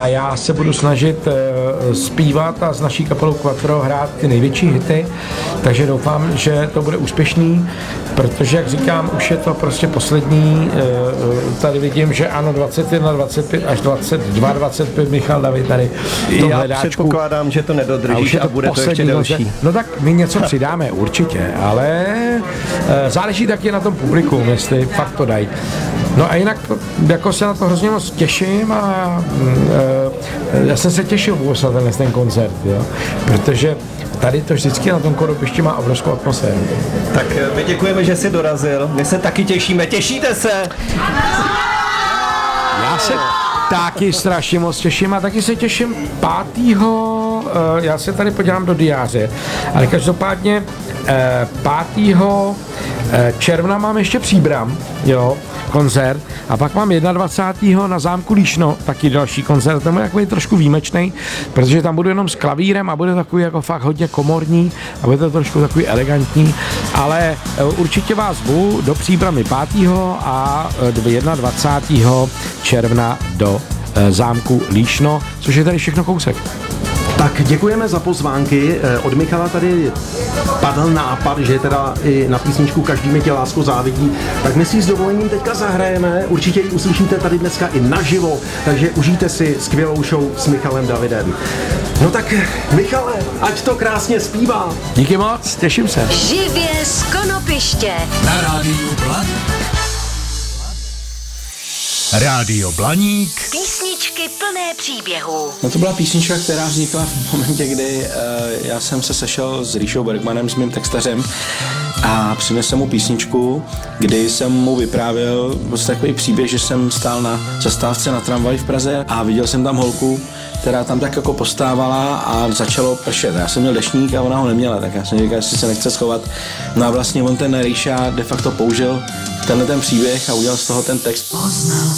já se budu snažit zpívat a s naší kapelou Quattro hrát ty největší hity, takže doufám, že to bude úspěšný, protože, jak říkám, už je to prostě poslední. Tady vidím, že ano, 21, 25 až 22, 25 Michal David tady v tom hledáčku. Já předpokládám, že to nedodržíš a bude to ještě delší. No tak my něco přidáme, určitě, ale záleží taky na tom publiku, jestli fakt to dají. No a jinak jako se na to hrozně moc těším a já jsem se těšil vůbec na ten koncert, jo, protože tady to vždycky na tom Koropišti má obrovskou atmosféru. Tak my děkujeme, že jsi dorazil, my se taky těšíme, těšíte se? Já se taky strašně moc těším a taky se těším 5. Já se tady podívám do diáře, ale každopádně 5. června mám ještě Příbram, jo, koncert, a pak mám 21. na zámku Líšno taky další koncert, ten bude takový trošku výjimečný, protože tam budu jenom s klavírem a bude takový jako fakt hodně komorní a bude to trošku takový elegantní, ale určitě vás zvu do Příbramy 5. a 21. června do zámku Líšno, což je tady všechno kousek. Tak děkujeme za pozvánky. Od Michala tady padl nápad, že teda i na písničku Každý mi tě lásko závidí, tak my si s dovolením teďka zahrajeme, určitě ji uslyšíte tady dneska i naživo, takže užijte si skvělou show s Michalem Davidem. No tak Michale, ať to krásně zpívá. Díky moc, těším se. Živě z Konopiště Na rádiu Blaník. Rádio Blaník. Písničky plné příběhů. No to byla písnička, která vznikla v momentě, kdy já jsem se sešel s Ríšou Bergmanem, s mým textařem, a přinesl mu písničku, kdy jsem mu vyprávěl vlastně takový příběh, že jsem stál na zastávce na tramvaji v Praze a viděl jsem tam holku, která tam tak jako postávala a začalo pršet. Já jsem měl deštník a ona ho neměla, tak já jsem říkal, jestli se nechce schovat. No a vlastně on ten Ríša de facto použil tenhle ten příběh a udělal z toho ten text. Poznal